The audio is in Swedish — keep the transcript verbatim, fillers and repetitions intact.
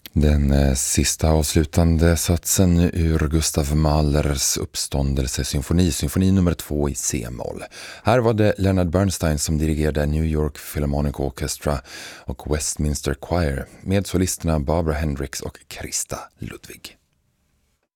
Den eh, sista avslutande satsen ur Gustav Mahlers uppståndelsesymfoni, symfoni nummer två i C-moll. Här var det Leonard Bernstein som dirigerade New York Philharmonic Orchestra och Westminster Choir med solisterna Barbara Hendricks och Christa Ludwig.